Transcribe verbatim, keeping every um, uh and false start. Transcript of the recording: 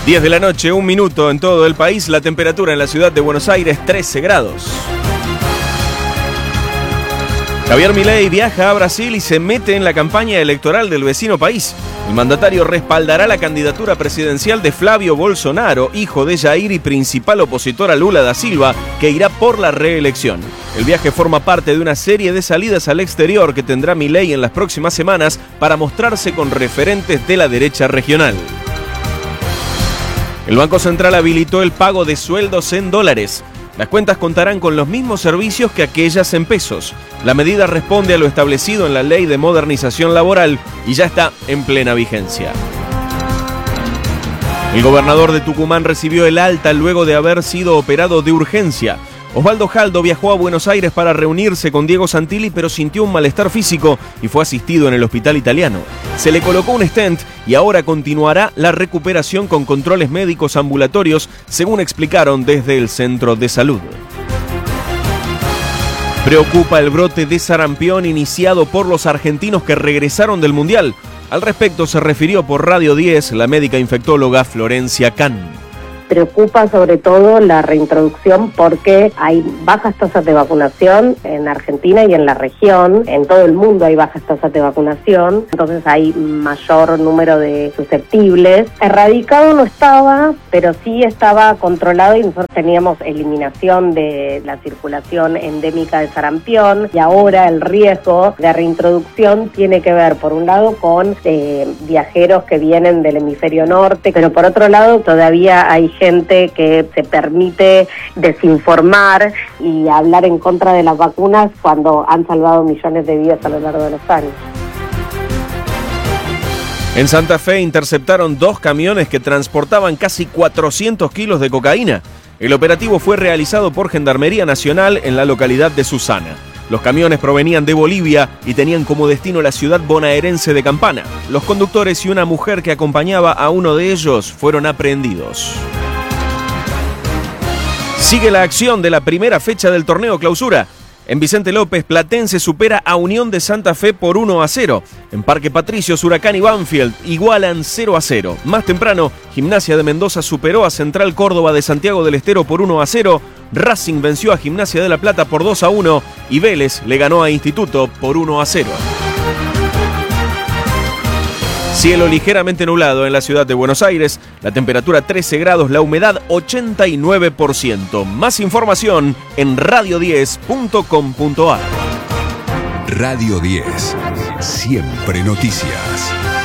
diez de la noche, un minuto en todo el país. La temperatura en la ciudad de Buenos Aires, trece grados. Javier Milei viaja a Brasil y se mete en la campaña electoral del vecino país. El mandatario respaldará la candidatura presidencial de Flavio Bolsonaro, hijo de Jair y principal opositor a Lula da Silva, que irá por la reelección. El viaje forma parte de una serie de salidas al exterior que tendrá Milei en las próximas semanas para mostrarse con referentes de la derecha regional. El Banco Central habilitó el pago de sueldos en dólares. Las cuentas contarán con los mismos servicios que aquellas en pesos. La medida responde a lo establecido en la Ley de Modernización Laboral y ya está en plena vigencia. El gobernador de Tucumán recibió el alta luego de haber sido operado de urgencia. Osvaldo Jaldo viajó a Buenos Aires para reunirse con Diego Santilli, pero sintió un malestar físico y fue asistido en el hospital italiano. Se le colocó un stent y ahora continuará la recuperación con controles médicos ambulatorios, según explicaron desde el centro de salud. Preocupa el brote de sarampión iniciado por los argentinos que regresaron del Mundial. Al respecto se refirió por Radio diez la médica infectóloga Florencia Can. Preocupa sobre todo la reintroducción porque hay bajas tasas de vacunación en Argentina y en la región. En todo el mundo hay bajas tasas de vacunación, entonces hay mayor número de susceptibles. Erradicado no estaba, pero sí estaba controlado y nosotros teníamos eliminación de la circulación endémica de sarampión y ahora el riesgo de reintroducción tiene que ver por un lado con eh, viajeros que vienen del hemisferio norte, pero por otro lado todavía hay gente que se permite desinformar y hablar en contra de las vacunas cuando han salvado millones de vidas a lo largo de los años. En Santa Fe interceptaron dos camiones que transportaban casi cuatrocientos kilos de cocaína. El operativo fue realizado por Gendarmería Nacional en la localidad de Susana. Los camiones provenían de Bolivia y tenían como destino la ciudad bonaerense de Campana. Los conductores y una mujer que acompañaba a uno de ellos fueron aprehendidos. Sigue la acción de la primera fecha del torneo Clausura. En Vicente López, Platense supera a Unión de Santa Fe por uno a cero. En Parque Patricios, Huracán y Banfield igualan cero a cero. Más temprano, Gimnasia de Mendoza superó a Central Córdoba de Santiago del Estero por uno a cero. Racing venció a Gimnasia de La Plata por dos a uno y Vélez le ganó a Instituto por uno a cero. Cielo ligeramente nublado en la ciudad de Buenos Aires, la temperatura trece grados, la humedad ochenta y nueve por ciento. Más información en radio diez punto com punto a r. Radio diez, siempre noticias.